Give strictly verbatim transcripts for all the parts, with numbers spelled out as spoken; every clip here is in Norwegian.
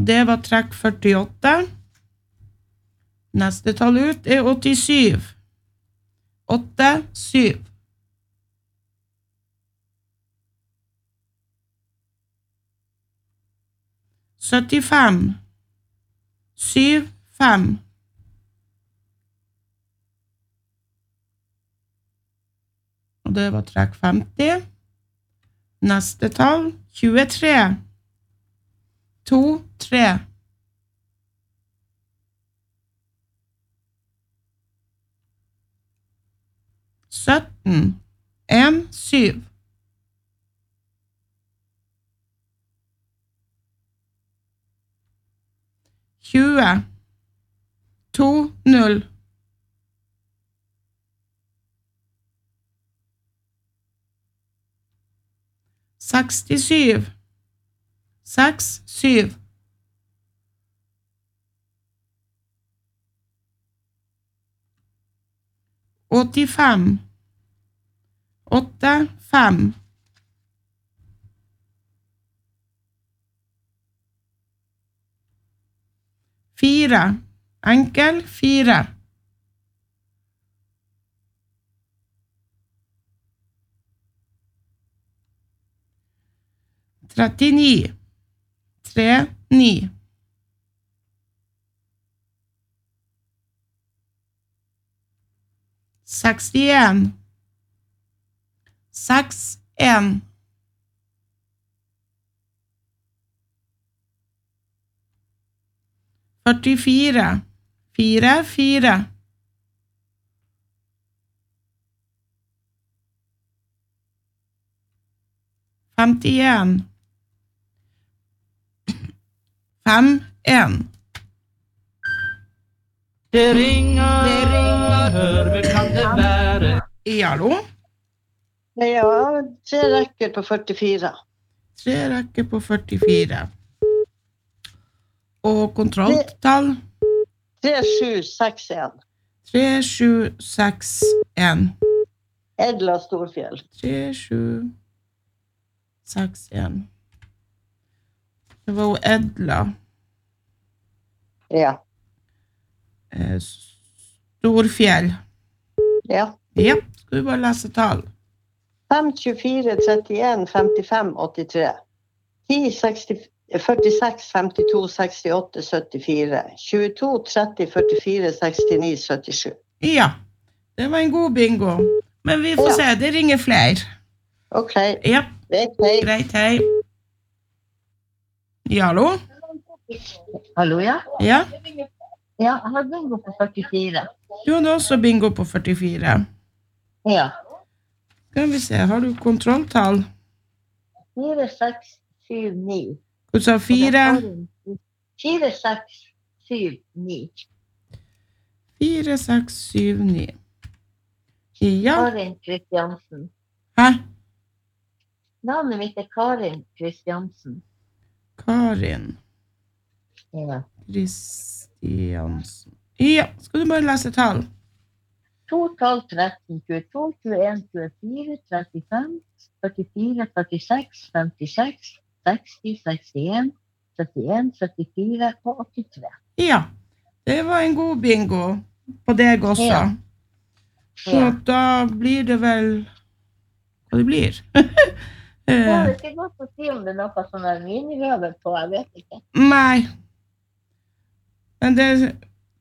Og det var trekk førtiåtte. Neste tall ut er åttisyv. åtte, syv. syttifem. syv, fem. Og det var trekk femti. Neste tall, tjuetre. to, tre. sytten. en, syv. tjue. to, null. sekstisju. seks, syv. åttifem. åtte, fem. fire. Enkel, fire. trettini. tre, ni. sekstien. seks, en. førtifire. fire, fire. femtien. fem, en. Det ringer, det ringer, hør, hvem kan det være? Hallo? Ja, tre rekker på førtifire. Tre rekker på førtifire. Og kontrolltall? tre, sju, seks, en. tre, sju, seks, en. Edla Storfjell. tre, sju, seks, en. Det var jo Edla. Ja. Eh, Storfjell. Ja. Ja, skal vi bare lese tall. fem, tjuefire, trettien, femtifem, åttitre. ti, seksti, førtiseks, femtito, sekstiåtte, syttifire. tjueto, tretti, førtifire, sekstini, syttisju. Ja, det var en god bingo. Men vi får Ja. se, det ringer flere. Ok. Ja, Greit, hei. greit, hei. Ja, hallo? Hallo, ja? Ja, Ja, jeg har bingo på førtifire. du hadde også bingo på førtifire. Ja. Skal vi se, har du kontrolltall? fire, seks, syv, ni. Du sa fire, fire, seks, syv, ni. fire, seks, syv, ni. Ja, Karin Kristiansen. hæ? Navnet mitt er Karin Kristiansen. Karin Ja. Kristiansen. Ja, skal du bare lese tall? to, tolv, tretten, tjueto, tjueen, tjuefire, trettifem, førtifire, førtiseks, femtiseks, seksti, sekstien, syttien, syttifire og åttitre. Ja, det var en god bingo på deg også. Ja. Så Ja. da blir det vel hva det blir. Det Eh, er ikke godt å si om det er noe som er minirøver på, jeg vet ikke. Nei. Men det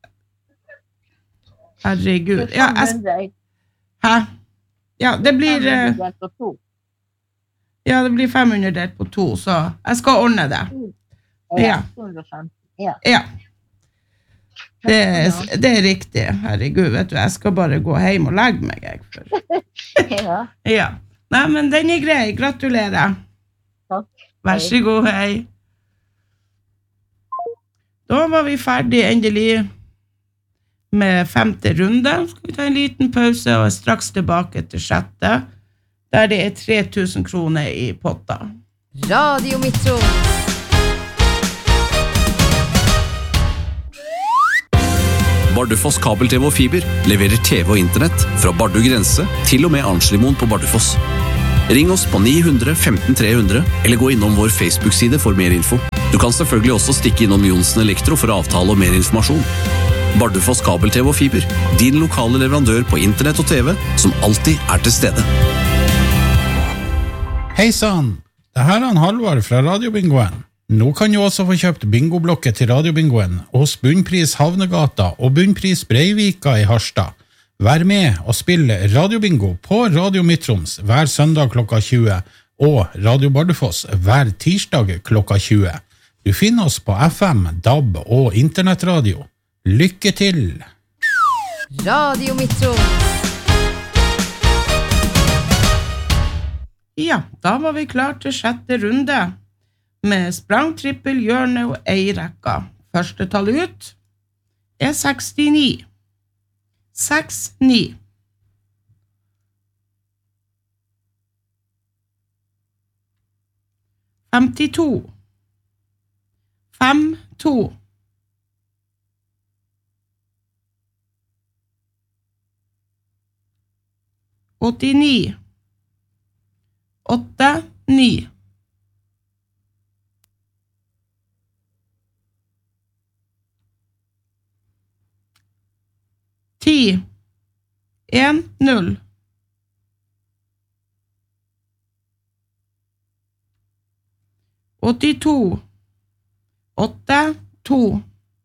Herregud. Ja, jeg, fem hundre, hæ? Ja, det blir fem eh, hundre delt på to. Ja, det blir fem hundre delt på to, så jeg skal ordne det. Ja. to hundre og femti. Ja. Ja. Det er, det er riktig. Herregud, vet du, jeg skal bare gå hjem og legge meg, jeg. For. Ja. Ja. Nei, men den er grei. Gratulerer. Takk. Vær så god, hei. Da var vi ferdig endelig med femte runde. Skal vi ta en liten pause og er straks tilbake til sjette, der det er tre tusen kroner i potta. Radio Midtron. Bardufoss kabel-T V og fiber leverer T V og internett fra Bardu grense til og med Arnslimoen på Bardufoss. Ring oss på ni hundre femten tre hundre, eller gå innom vår Facebook-side for mer info. Du kan selvfølgelig også stikke innom Jonsen Elektro for avtale og mer informasjon. Bardufoss kabel-T V og fiber, din lokale leverandør på internett og TV, som alltid er til stede. Hei sann, det her er en Halvard fra Radiobingoen. Nå kan du også få kjøpt bingoblokket til Radiobingoen hos Bunnpris Havnegata og Bunnpris Breivika i Harstad. Vær med og spill Radiobingo på Radio Midtroms hver søndag klokka tjue og Radio Bardufoss hver tirsdag klokka tjue. Du finner oss på F M, D A B og internettradio. Lykke til! Radio Midtroms. Ja, da var vi klar til sjette runde med sprang, trippel, hjørne og ei rekka. Første tall ut er sekstini. seks ni. femtito. fem to. åttini. åtte ni. ti. en null. åttito. åtte to.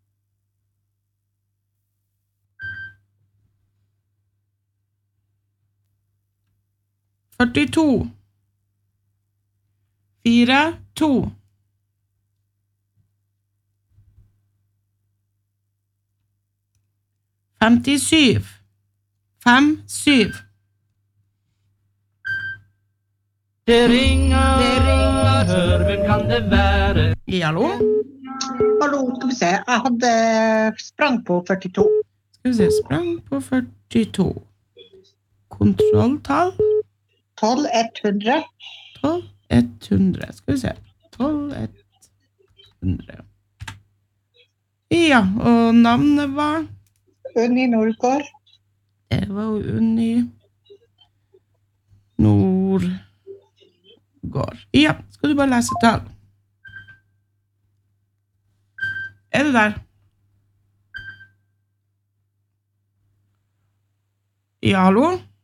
førtito. fire to. femtisju. fem syv. Det ringer, det ringer, hør, hvem kan det være? Ja, hallo? Hallo, skal vi se. Jeg hadde sprang på førtito. Skal vi se, sprang på førtito. Kontrolltall? tolv hundre. tolv hundre. Skal vi se. tolv hundre. Ja, og navnet var? Unni Nordgård. Det var jo Unni Nordgård. Ja, skal du bare lese tall? Er du der? Ja, hallo?